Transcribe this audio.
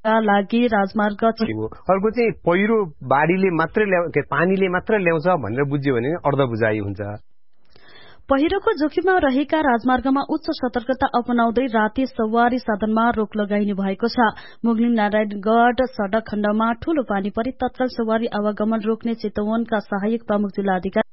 लागि राजमार्ग अर्को चाहिँ पहिरो बाढीले मात्रै पानीले मात्र ल्याउँछ भनेर बुझ्यो भने अर्धबुझाइ हुन्छ। पहिरोको जोखिममा रहेका राजमार्गमा उच्च सतर्कता अपनाउँदै राति सवारी साधनमा रोक लगाइने भएको छ। मुगलिन नारायणगढ़ सड़क खण्डमा ठूलो पानी परी तत्काल सवारी आवागमन रोक्ने चितवनका सहायक प्रमुख जिल्ला अधिकारी